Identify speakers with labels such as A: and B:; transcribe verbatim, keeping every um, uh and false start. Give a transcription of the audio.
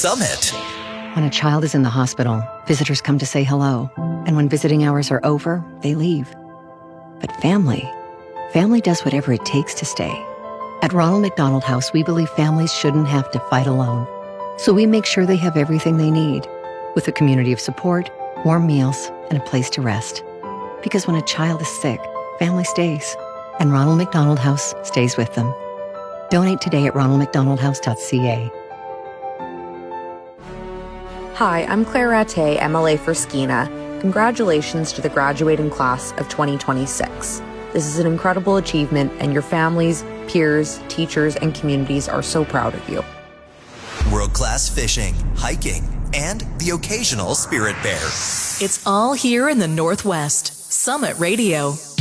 A: Summit.
B: When a child is in the hospital, visitors come to say hello. And when visiting hours are over, they leave. But family, family does whatever it takes to stay. At Ronald McDonald House, we believe families shouldn't have to fight alone. So we make sure they have everything they need, with a community of support, warm meals, and a place to rest. Because when a child is sick, family stays. And Ronald McDonald House stays with them. Donate today at ronald mcdonald house dot c a.
C: Hi, I'm Claire Rattay, M L A for Skeena. Congratulations to the graduating class of twenty twenty-six. This is an incredible achievement, and your families, peers, teachers, and communities are so proud of you.
A: World-class fishing, hiking, and the occasional spirit bear.
D: It's all here in the Northwest. Summit Radio.